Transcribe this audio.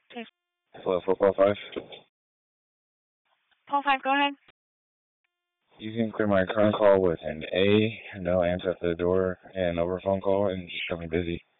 Please. Hello, 445. Paul 5, go ahead. You can clear my current call with an A, no answer at the door, and over phone call, and just show me busy.